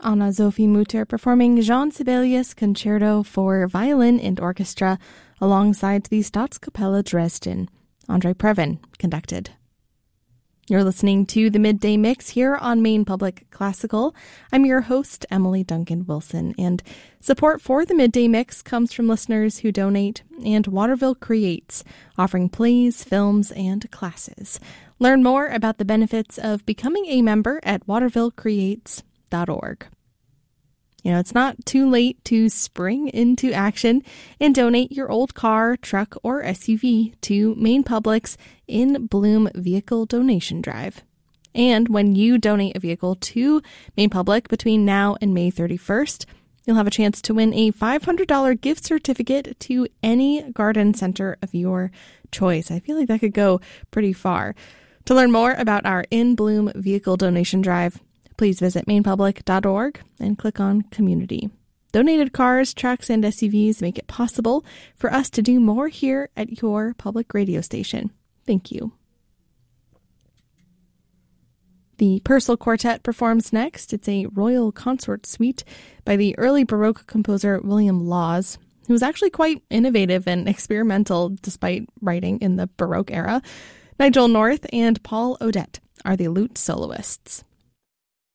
Anna Sophie Mutter performing Jean Sibelius Concerto for Violin and Orchestra alongside the Staatskapelle Dresden. Andre Previn conducted. You're listening to the Midday Mix here on Maine Public Classical. I'm your host, Emily Duncan Wilson, and support for the Midday Mix comes from listeners who donate and Waterville Creates, offering plays, films, and classes. Learn more about the benefits of becoming a member at watervillecreates.org. You know, it's not too late to spring into action and donate your old car, truck, or SUV to Maine Public's In Bloom Vehicle Donation Drive. And when you donate a vehicle to Maine Public between now and May 31st, you'll have a chance to win a $500 gift certificate to any garden center of your choice. I feel like that could go pretty far. To learn more about our In Bloom Vehicle Donation Drive, please visit mainepublic.org and click on Community. Donated cars, trucks, and SUVs make it possible for us to do more here at your public radio station. Thank you. The Purcell Quartet performs next. It's a royal consort suite by the early Baroque composer William Laws, who was actually quite innovative and experimental despite writing in the Baroque era. Nigel North and Paul Odette are the lute soloists.